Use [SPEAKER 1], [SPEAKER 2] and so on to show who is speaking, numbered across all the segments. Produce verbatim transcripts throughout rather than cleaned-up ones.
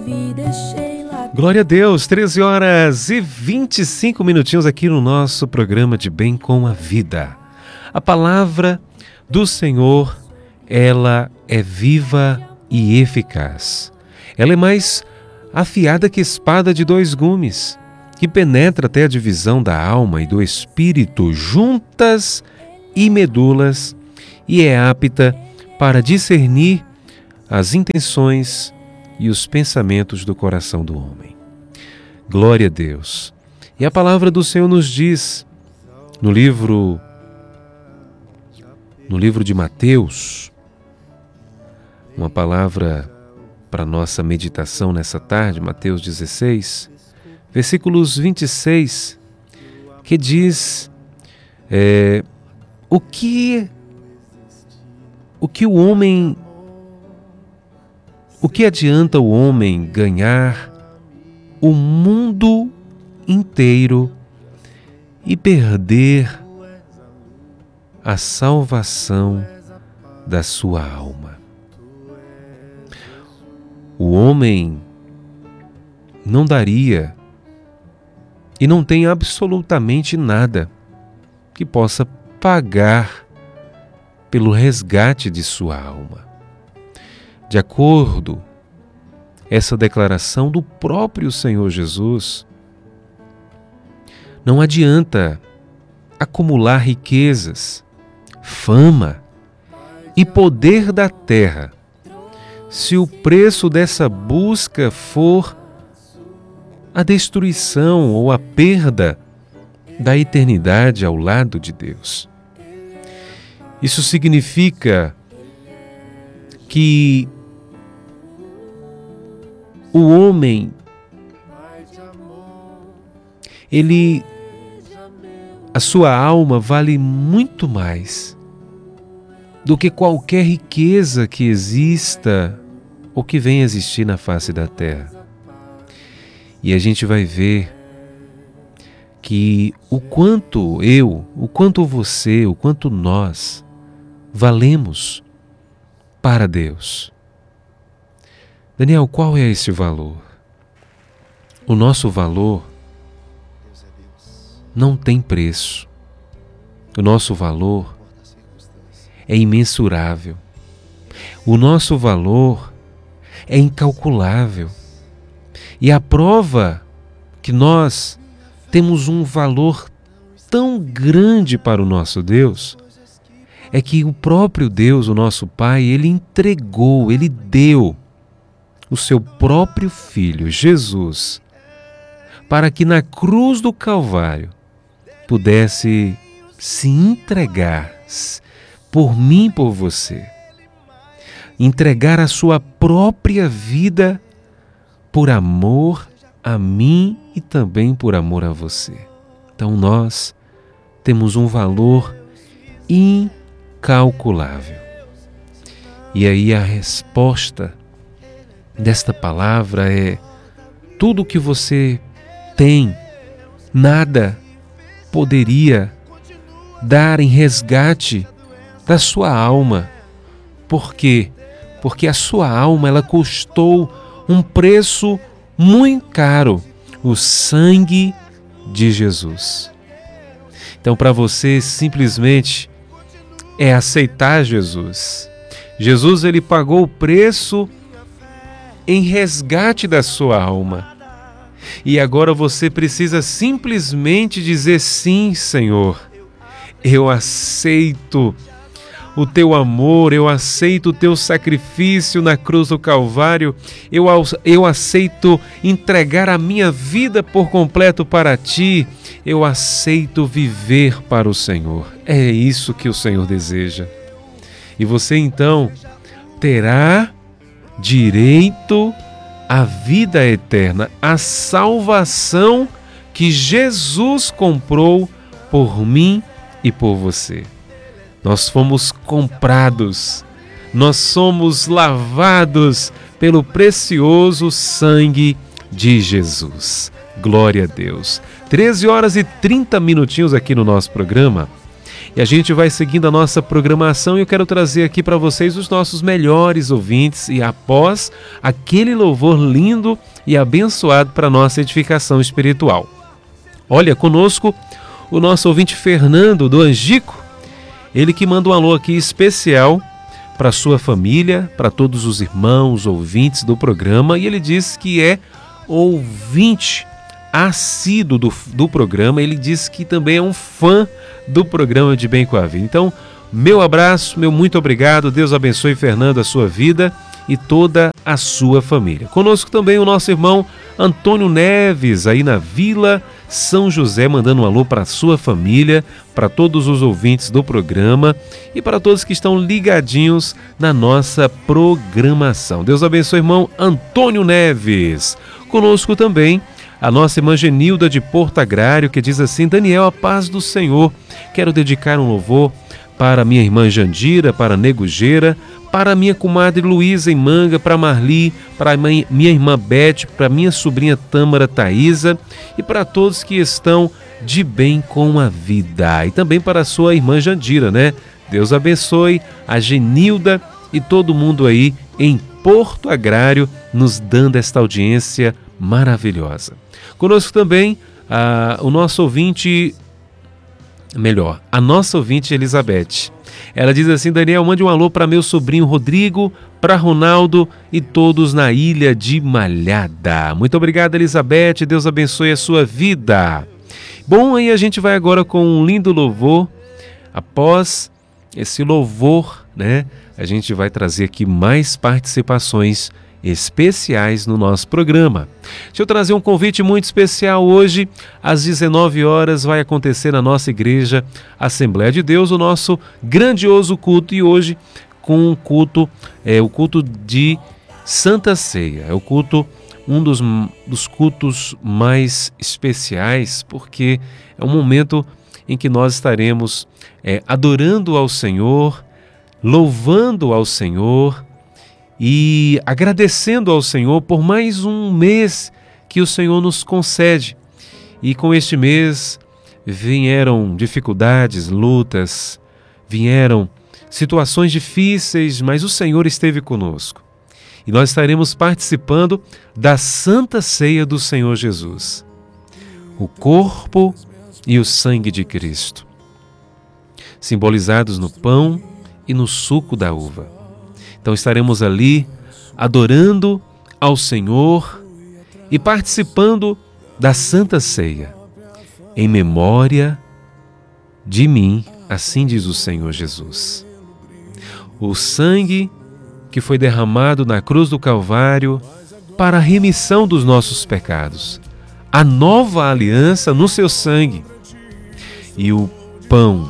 [SPEAKER 1] Glória a Deus, treze horas e vinte e cinco minutinhos aqui no nosso programa de Bem com a Vida. A palavra do Senhor, ela é viva e eficaz. Ela é mais afiada que espada de dois gumes, que penetra até a divisão da alma e do espírito, juntas e medulas, e é apta para discernir as intenções e os pensamentos do coração do homem. Glória a Deus. E a palavra do Senhor nos diz, no livro, no livro de Mateus, uma palavra para nossa meditação nessa tarde, Mateus dezesseis, versículos vinte e seis, que diz é, o que o que o homem o que adianta o homem ganhar o mundo inteiro e perder a salvação da sua alma? O homem não daria e não tem absolutamente nada que possa pagar pelo resgate de sua alma. De acordo com essa declaração do próprio Senhor Jesus, não adianta acumular riquezas, fama e poder da terra, se o preço dessa busca for a destruição ou a perda da eternidade ao lado de Deus. Isso significa que o homem, ele, a sua alma vale muito mais do que qualquer riqueza que exista ou que venha existir na face da terra. E a gente vai ver que o quanto eu, o quanto você, o quanto nós valemos para Deus. Daniel, qual é esse valor? O nosso valor não tem preço. O nosso valor é imensurável. O nosso valor é incalculável. E a prova que nós temos um valor tão grande para o nosso Deus é que o próprio Deus, o nosso Pai, Ele entregou, Ele deu o seu próprio Filho, Jesus, para que na cruz do Calvário pudesse se entregar por mim e por você, entregar a sua própria vida por amor a mim e também por amor a você. Então nós temos um valor incalculável. E aí a resposta desta palavra é: tudo que você tem, nada poderia dar em resgate da sua alma. Por quê? Porque a sua alma, ela custou um preço muito caro, o sangue de Jesus. Então, para você, simplesmente é aceitar Jesus. Jesus, ele pagou o preço em resgate da sua alma. E agora você precisa simplesmente dizer: sim, Senhor, eu aceito o teu amor, eu aceito o teu sacrifício na cruz do Calvário, eu, eu aceito entregar a minha vida por completo para ti, eu aceito viver para o Senhor. É isso que o Senhor deseja. E você então terá direito à vida eterna, à salvação que Jesus comprou por mim e por você. Nós fomos comprados, nós somos lavados pelo precioso sangue de Jesus. Glória a Deus. treze horas e trinta minutinhos aqui no nosso programa. E a gente vai seguindo a nossa programação e eu quero trazer aqui para vocês os nossos melhores ouvintes e após aquele louvor lindo e abençoado para nossa edificação espiritual. Olha, conosco o nosso ouvinte Fernando do Angico, ele que manda um alô aqui especial para sua família, para todos os irmãos, ouvintes do programa, e ele diz que é ouvinte assíduo do, do programa, ele diz que também é um fã do programa De Bem com a Vida. Então, meu abraço, meu muito obrigado, Deus abençoe, Fernando, a sua vida e toda a sua família. Conosco também o nosso irmão Antônio Neves, aí na Vila São José, mandando um alô para a sua família, para todos os ouvintes do programa e para todos que estão ligadinhos na nossa programação. Deus abençoe, irmão Antônio Neves. Conosco também a nossa irmã Genilda de Porto Agrário, que diz assim: Daniel, a paz do Senhor. Quero dedicar um louvor para minha irmã Jandira, para Negugeira, para minha comadre Luísa em Manga, para Marli, para minha irmã Beth, para minha sobrinha Tâmara Thaísa e para todos que estão de bem com a vida. E também para a sua irmã Jandira, né? Deus abençoe a Genilda e todo mundo aí em Porto Agrário, nos dando esta audiência maravilhosa. Conosco também ah, o nosso ouvinte, melhor, a nossa ouvinte Elizabeth. Ela diz assim: Daniel, mande um alô para meu sobrinho Rodrigo, para Ronaldo e todos na Ilha de Malhada. Muito obrigado, Elizabeth, Deus abençoe a sua vida. Bom, aí a gente vai agora com um lindo louvor. Após esse louvor, né, a gente vai trazer aqui mais participações especiais no nosso programa. Deixa eu trazer um convite muito especial. Hoje, às dezenove horas, vai acontecer na nossa igreja Assembleia de Deus o nosso grandioso culto, e hoje com um culto, é o culto de Santa Ceia. É o culto, um dos, dos cultos mais especiais, porque é um momento em que nós estaremos é, adorando ao Senhor, louvando ao Senhor e agradecendo ao Senhor por mais um mês que o Senhor nos concede. E com este mês vieram dificuldades, lutas, vieram situações difíceis, mas o Senhor esteve conosco. E nós estaremos participando da Santa Ceia do Senhor Jesus, o corpo e o sangue de Cristo, simbolizados no pão e no suco da uva. Então estaremos ali adorando ao Senhor e participando da Santa Ceia, em memória de mim, assim diz o Senhor Jesus. O sangue que foi derramado na cruz do Calvário para a remissão dos nossos pecados, a nova aliança no seu sangue, e o pão,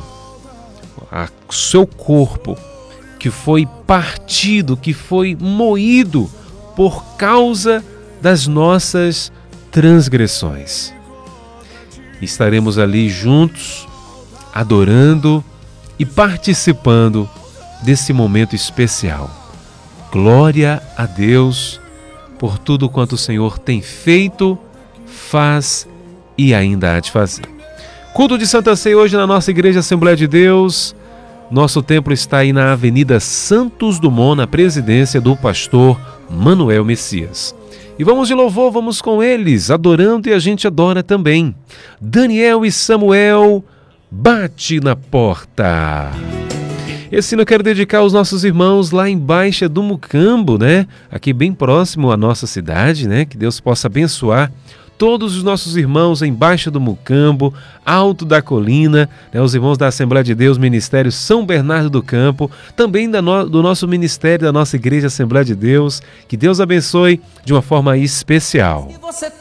[SPEAKER 1] o seu corpo, que foi partido, que foi moído por causa das nossas transgressões. Estaremos ali juntos, adorando e participando desse momento especial. Glória a Deus por tudo quanto o Senhor tem feito, faz e ainda há de fazer. Culto de Santa Ceia hoje na nossa Igreja Assembleia de Deus. Nosso templo está aí na Avenida Santos Dumont, na presidência do pastor Manuel Messias. E vamos de louvor, vamos com eles, adorando, e a gente adora também. Daniel e Samuel, bate na porta. Esse hino eu quero dedicar aos nossos irmãos lá em Baixa do Mucambo, né? Aqui bem próximo à nossa cidade, né? Que Deus possa abençoar todos os nossos irmãos em Baixa do Mucambo, Alto da Colina, né, os irmãos da Assembleia de Deus, Ministério São Bernardo do Campo, também da no, do nosso ministério, da nossa Igreja Assembleia de Deus. Que Deus abençoe de uma forma especial.